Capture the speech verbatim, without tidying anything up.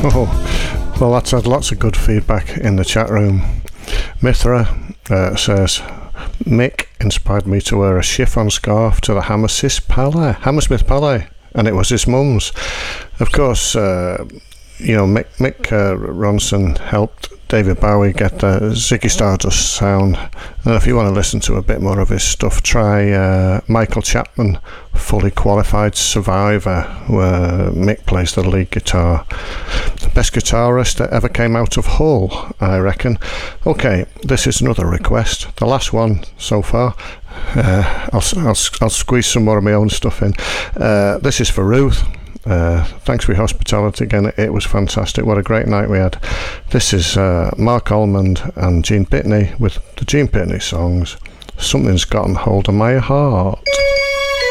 Oh, well, that's had lots of good feedback in the chat room. Mithra uh, says, Mick inspired me to wear a chiffon scarf to the Hammersmith Palais, Hammersmith Palais, and it was his mum's. Of course, uh, you know, Mick, Mick uh, Ronson helped David Bowie get the Ziggy Stardust sound. And if you want to listen to a bit more of his stuff, try uh, Michael Chapman, Fully Qualified Survivor, where Mick plays the lead guitar. The best guitarist that ever came out of Hull, I reckon. Okay, this is another request, the last one so far. Uh, I'll, I'll, I'll squeeze some more of my own stuff in. Uh, this is for Ruth. Uh, thanks for your hospitality again. It was fantastic. What a great night we had. This is uh, Mark Almond and Gene Pitney with the Gene Pitney songs, Something's Gotten Hold of My Heart.